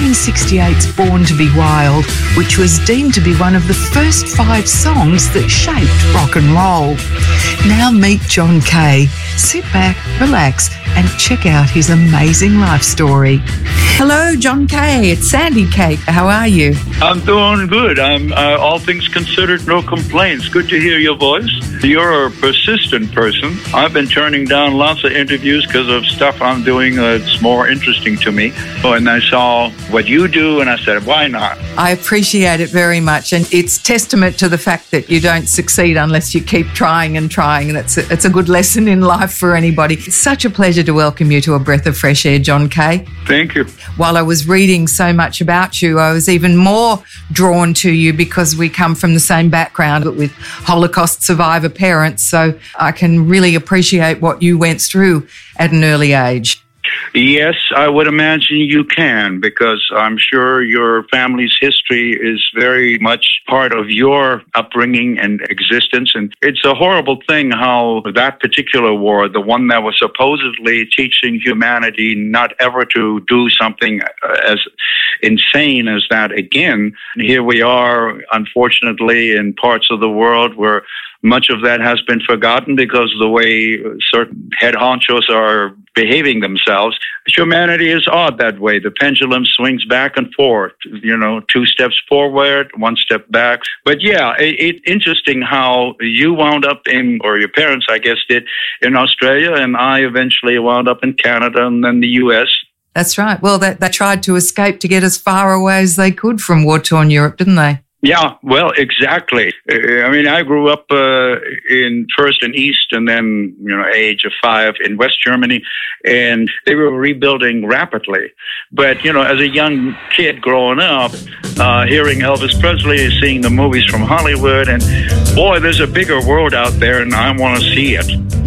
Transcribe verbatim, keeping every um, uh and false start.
nineteen sixty-eight's Born to Be Wild, which was deemed to be one of the first five songs that shaped rock and roll. Now meet John Kay. Sit back, relax, and check out his amazing life story. Hello, John Kay. It's Sandy Kay. How are you? I'm doing good. I'm uh, all things considered, no complaints. Good to hear your voice. You're a persistent person. I've been turning down lots of interviews because of stuff I'm doing that's more interesting to me. And I saw what you do, and I said, why not? I appreciate it very much, and it's testament to the fact that you don't succeed unless you keep trying and trying, and it's a, it's a good lesson in life for anybody. It's such a pleasure to welcome you to A Breath of Fresh Air, John Kay. Thank you. While I was reading so much about you, I was even more drawn to you because we come from the same background, but with Holocaust survivor parents, so I can really appreciate what you went through at an early age. Yes, I would imagine you can, because I'm sure your family's history is very much part of your upbringing and existence. And it's a horrible thing how that particular war, the one that was supposedly teaching humanity not ever to do something as insane as that again, here we are, unfortunately, in parts of the world where much of that has been forgotten because of the way certain head honchos are behaving themselves. Humanity is odd that way. The pendulum swings back and forth, you know, two steps forward, one step back. But yeah, it's it, interesting how you wound up in, or your parents, I guess, did, in Australia, and I eventually wound up in Canada and then the U S. That's right. Well, they, they tried to escape to get as far away as they could from war-torn Europe, didn't they? Yeah, well, exactly. I mean, I grew up uh, in first in East and then, you know, age of five in West Germany, and they were rebuilding rapidly. But, you know, as a young kid growing up, uh, hearing Elvis Presley, seeing the movies from Hollywood, and boy, there's a bigger world out there, and I want to see it.